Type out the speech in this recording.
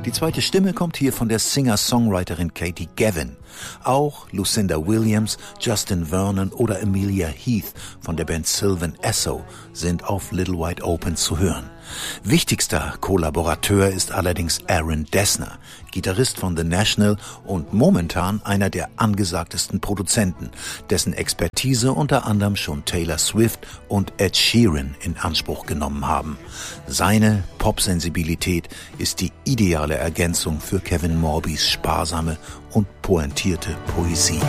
Die zweite Stimme kommt hier von der Singer-Songwriterin Katie Gavin. Auch Lucinda Williams, Justin Vernon oder Amelia Heath von der Band Sylvan Esso sind auf Little Wide Open zu hören. Wichtigster Kollaborateur ist allerdings Aaron Dessner, Gitarrist von The National und momentan einer der angesagtesten Produzenten, dessen Expertise unter anderem schon Taylor Swift und Ed Sheeran in Anspruch genommen haben. Seine Popsensibilität ist die ideale Ergänzung für Kevin Morbys sparsame und pointierte Poesie.